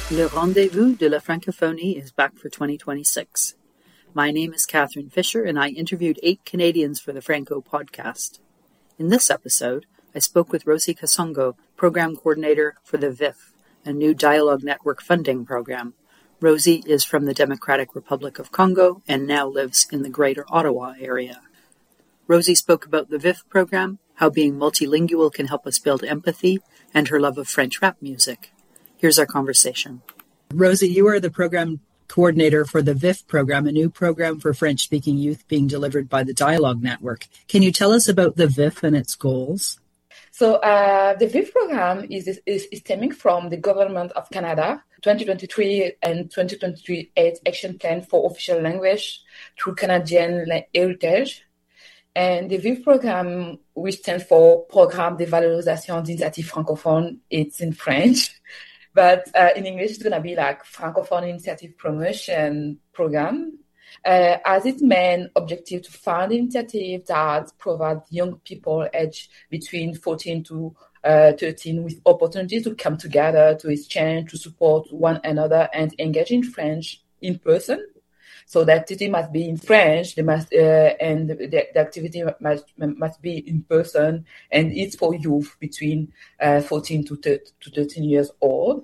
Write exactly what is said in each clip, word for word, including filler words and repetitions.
Le Rendezvous de la Francophonie is back for twenty twenty-six. My name is Catherine Fisher, and I interviewed eight Canadians for the Franco podcast. In this episode, I spoke with Rosie Kasongo, Program Coordinator for the V I F, a new dialogue network funding program. Rosie is from the Democratic Republic of Congo and now lives in the Greater Ottawa area. Rosie spoke about the V I F program, how being multilingual can help us build empathy, and her love of French rap music. Here's our conversation. Rosie, you are the program coordinator for the V I F program, a new program for French-speaking youth being delivered by the Dialogue Network. Can you tell us about the V I F and its goals? So uh, the V I F program is, is, is stemming from the Government of Canada, twenty twenty-three and twenty twenty-three eight Action Plan for Official Language through Canadian Heritage. And the V I F program, which stands for Programme de Valorisation d'Initiatives Francophones, it's in French. But uh, in English, it's going to be like Francophone Initiative Promotion Program, uh, as its main objective to fund initiatives that provide young people aged between fourteen to thirteen with opportunities to come together, to exchange, to support one another, and engage in French in person. So the activity must be in French, they must, uh, and the, the activity must must be in person, and it's for youth between uh, fourteen to thirteen years old.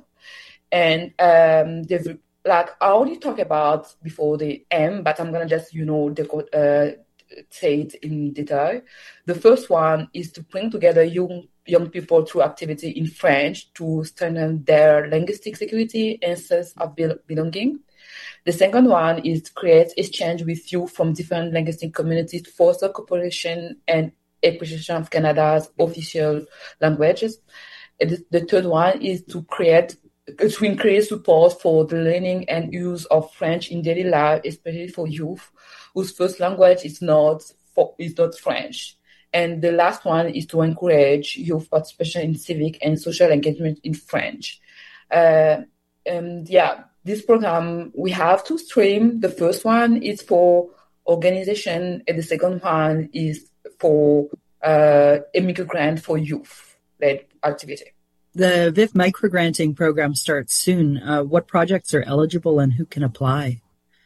And um, they've, like I already talked about before the M, but I'm gonna just you know decode, uh, say it in detail. The first one is to bring together young young people through activity in French to strengthen their linguistic security and sense of belonging. The second one is to create exchange with youth from different linguistic communities to foster cooperation and appreciation of Canada's official languages. And the third one is to create, to increase support for the learning and use of French in daily life, especially for youth whose first language is not is not French. And the last one is to encourage youth participation in civic and social engagement in French. Uh, and yeah. This program, we have two streams. The first one is for organization, and the second one is for uh, a microgrant for youth-led activity. The V I F microgranting program starts soon. Uh, what projects are eligible and who can apply?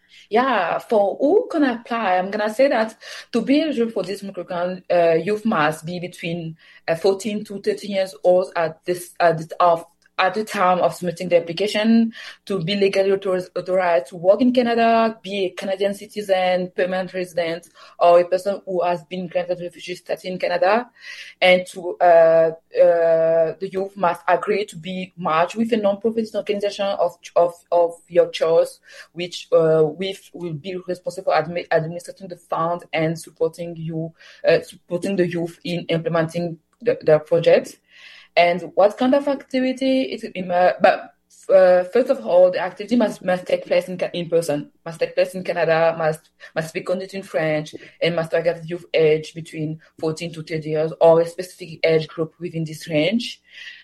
Yeah, for who can apply, I'm going to say that to be eligible for this microgrant, uh, youth must be between uh, fourteen to thirteen years old at this at this of at the time of submitting the application, to be legally authorized to work in Canada, be a Canadian citizen, permanent resident, or a person who has been granted refugee status in Canada. And to uh, uh, the youth must agree to be merged with a non-profit organization of of, of your choice, which uh, with will be responsible for admi- administrating the fund and supporting you, uh, supporting the youth in implementing the, the project. And what kind of activity? It, uh, but uh, first of all, the activity must, must take place in, in person, must take place in Canada, must must be conducted in French, and must target youth age between fourteen to thirty years or a specific age group within this range.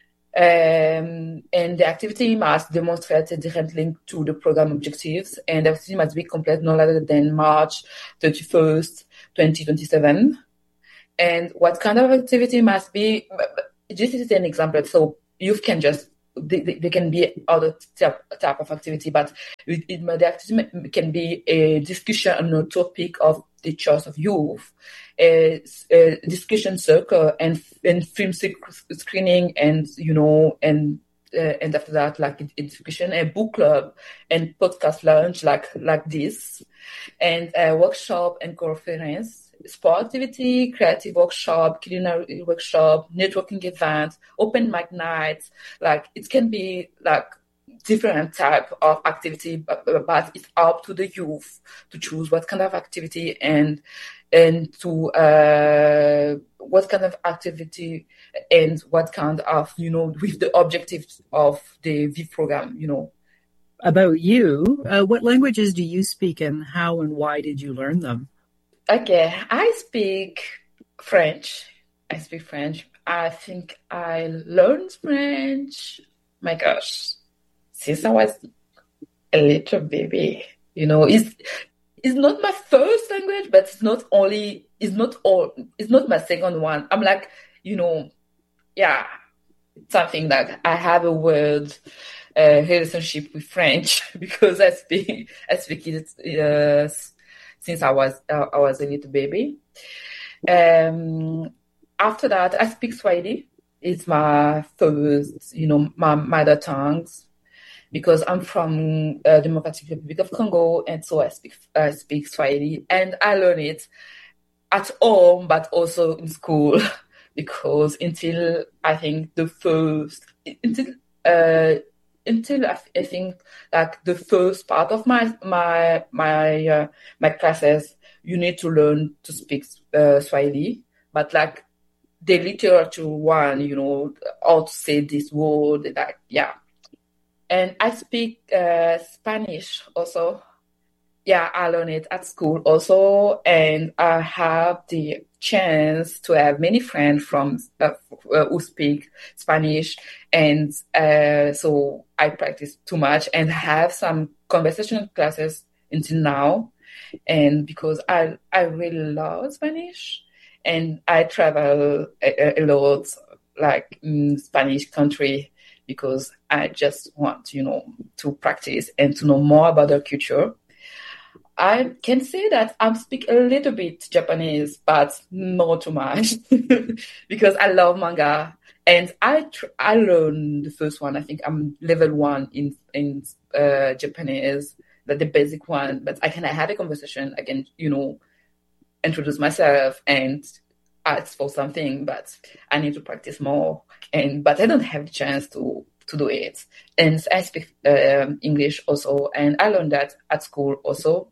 Um, and the activity must demonstrate a direct link to the program objectives, and the activity must be complete no later than March thirty-first, twenty twenty-seven. And what kind of activity must be? This is an example, so youth can just, they, they can be other type, type of activity, but it, it, the activity can be a discussion on a topic of the choice of youth, a, a discussion circle, and and film screening, and you know, and uh, and after that, like a, a discussion, a book club, and podcast launch like like this, and a workshop and conference. Sport activity, creative workshop, culinary workshop, networking events, open mic nights. Like it can be like different type of activity, but, but it's up to the youth to choose what kind of activity and and to uh, what kind of activity and what kind of, you know, with the objectives of the V I F program, you know. About you, uh, what languages do you speak, and how and why did you learn them? Okay, I speak French. I speak French. I think I learned French, my gosh, since I was a little baby. You know, it's it's not my first language, but it's not only, it's not all, it's not my second one. I'm like, you know, yeah, something like I have a word uh, relationship with French because I speak I speak it uh, since I was uh, I was a little baby. Um, after that, I speak Swahili. It's my first, you know, my mother tongue because I'm from uh, Democratic Republic of Congo, and so I speak I speak Swahili, and I learn it at home, but also in school because until I think the first until uh, until I, I think like the first part of my my my uh, my classes, you need to learn to speak uh, Swahili, but like the literature one, you know, how to say this word, like yeah. And I speak uh, Spanish also. Yeah, I learned it at school also, and I have the chance to have many friends from uh, uh, who speak Spanish, and uh, so I practice too much and have some conversation classes until now, and because I I really love Spanish, and I travel a, a lot, like in Spanish country, because I just want, you know, to practice and to know more about their culture. I can say that I speak a little bit Japanese, but not too much because I love manga. And I tr- I learned the first one. I think I'm level one in in uh, Japanese, the, the basic one. But I can have a conversation. I can, you know, introduce myself and ask for something. But I need to practice more. And but I don't have the chance to to do it. And I speak um, English also, and I learned that at school also.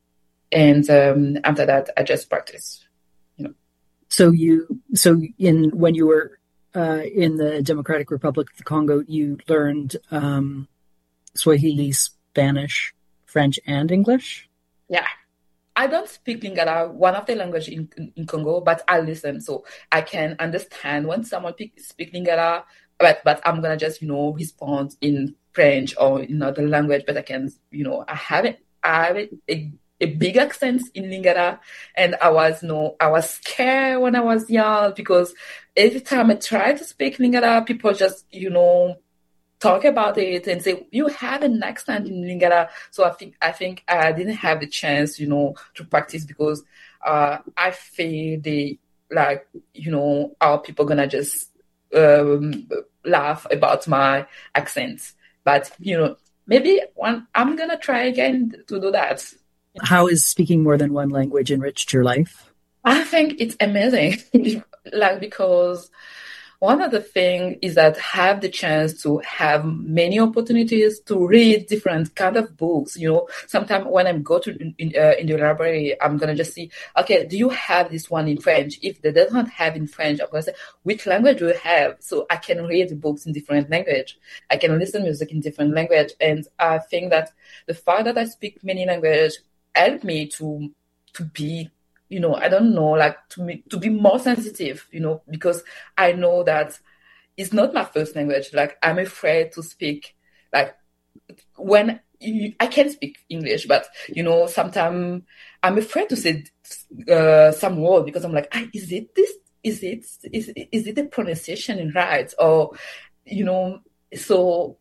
And um, after that, I just practice, you know. So you, so in when you were uh, in the Democratic Republic of the Congo, you learned um, Swahili, Spanish, French, and English? Yeah. I don't speak Lingala, one of the language in, in, in Congo, but I listen, so I can understand when someone speak Lingala, but but I'm gonna just, you know, respond in French or in another language, but I can, you know, I haven't I have a, a big accent in Lingala, and I was you know I was scared when I was young because every time I tried to speak Lingala, people just, you know, talk about it and say you have an accent in Lingala. So I think I think I didn't have the chance, you know, to practice because uh, I feel the like, you know, how people gonna just um, laugh about my accent. But you know, maybe one I'm gonna try again to do that. How has speaking more than one language enriched your life? I think it's amazing, like because one of the things is that I have the chance to have many opportunities to read different kind of books. You know, sometimes when I go to in, uh, in the library, I'm gonna just see, okay, do you have this one in French? If they don't have in French, I'm gonna say, which language do you have? So I can read books in different language. I can listen to music in different language, and I think that the fact that I speak many languages helped me to to be, you know, I don't know, like to me, to be more sensitive, you know, because I know that it's not my first language. Like I'm afraid to speak, like when you, I can speak English, but you know, sometimes I'm afraid to say uh, some word because I'm like, ah, is it this? Is it is is it the pronunciation right? Or you know, so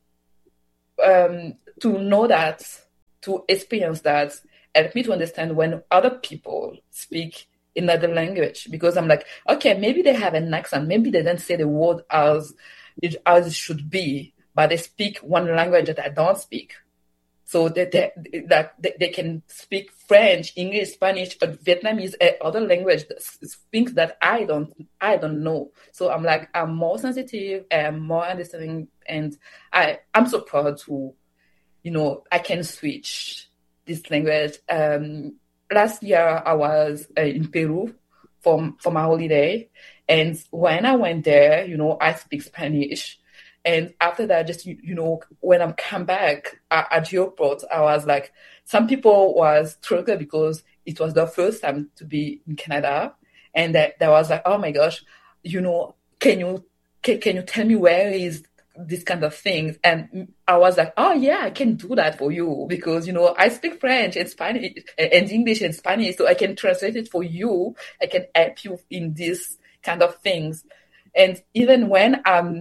um, to know that, to experience that, help me to understand when other people speak another language, because I'm like, okay, maybe they have an accent, maybe they don't say the word as it as it should be, but they speak one language that I don't speak. So that they, that they, they can speak French, English, Spanish, or Vietnamese, uh, other language, things that I don't I don't know. So I'm like, I'm more sensitive and more understanding, and I I'm so proud to, you know, I can switch this language. Um, last year I was uh, in Peru for for my holiday, and when I went there, you know, I speak Spanish. And after that, just, you, you know, when I come back at, at the airport, I was like, some people was struggling because it was their first time to be in Canada. And that, that was like, oh my gosh, you know, can you, can, can you tell me where is this kind of things? And I was like, oh yeah, I can do that for you because, you know, I speak French and Spanish and English and Spanish, so I can translate it for you. I can help you in this kind of things. And even when I'm,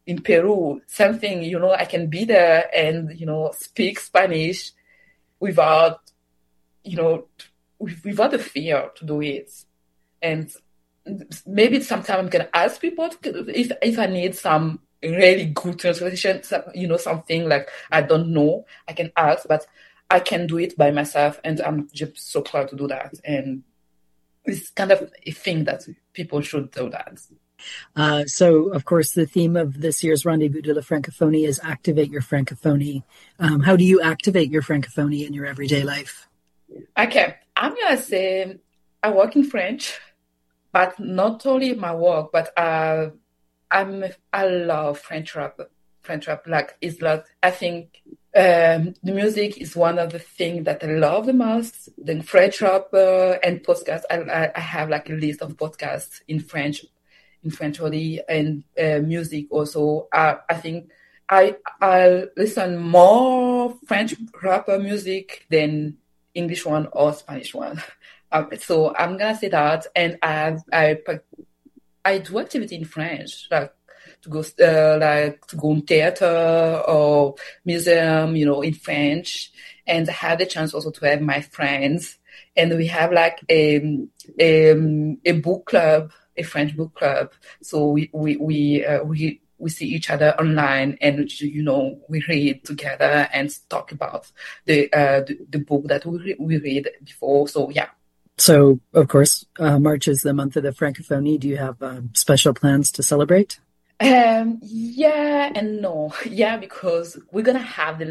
in Peru, same thing, you know, I can be there and, you know, speak Spanish without, you know, without the fear to do it. And maybe sometimes I'm going to ask people to, if, if I need some really good translation, some, you know, something like I don't know, I can ask, but I can do it by myself. And I'm just so proud to do that. And it's kind of a thing that people should do that. Uh, so, of course, the theme of this year's Rendezvous de la Francophonie is Activate Your Francophonie. Um, how do you activate your Francophonie in your everyday life? Okay, I'm going to say I work in French, but not only my work, but uh, I'm, I love French rap. French rap, like, it's like, I think um, the music is one of the things that I love the most. The French rap uh, and podcasts, I, I have like a list of podcasts in French in French already, and uh, music also. Uh, I think I I listen more French rapper music than English one or Spanish one. Um, so I'm gonna say that, and I I I do activity in French, like to go uh, like to go in theater or museum, you know, in French, and I had the chance also to have my friends, and we have like a a, a book club. A French book club, so we we we uh, we we see each other online, and you know we read together and talk about the uh, the, the book that we re- we read before. So yeah. So of course, uh, March is the month of the Francophonie. Do you have um, special plans to celebrate? Um, yeah and no. Yeah, because we're gonna have the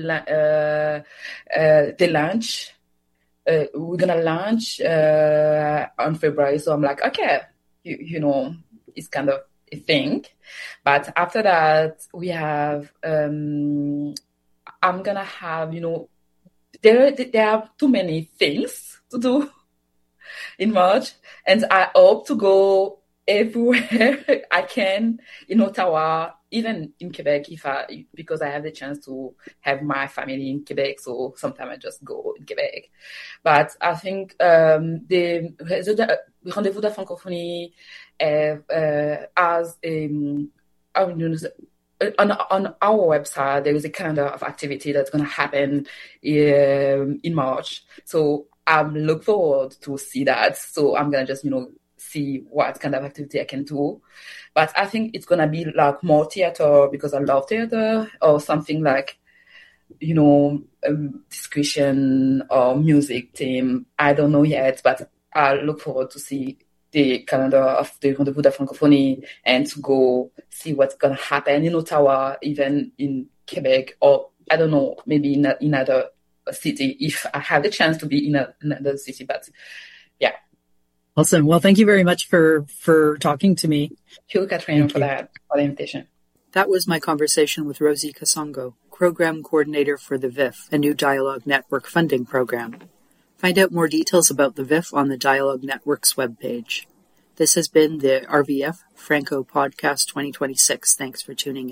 uh, uh, the lunch. Uh, we're gonna launch uh, on February. So I'm like, okay. You, you know, it's kind of a thing. But after that, we have, um, I'm going to have, you know, there, there are too many things to do in March. And I hope to go everywhere I can in Ottawa, even in Quebec, if I, because I have the chance to have my family in Quebec. So sometimes I just go in Quebec. But I think um, the Rendezvous de la Francophonie uh, uh, as um, on, on our website, there is a calendar of activity that's going to happen um, in March. So I'm looking forward to see that. So I'm going to just, you know, see what kind of activity I can do. But I think it's going to be like more theater because I love theater, or something like, you know, um, discussion or music team. I don't know yet, but I look forward to see the calendar of the Rendezvous de la Francophonie and to go see what's going to happen in Ottawa, even in Quebec, or I don't know, maybe in in another city if I have the chance to be in a, another city. But yeah. Awesome. Well, thank you very much for, for talking to me. Thank you, Catherine, thank for you. that, for the invitation. That was my conversation with Rosie Kasongo, Program Coordinator for the V I F, a new Dialogue Network funding program. Find out more details about the V I F on the Dialogue Network's webpage. This has been the R V F Franco Podcast twenty twenty-six. Thanks for tuning in.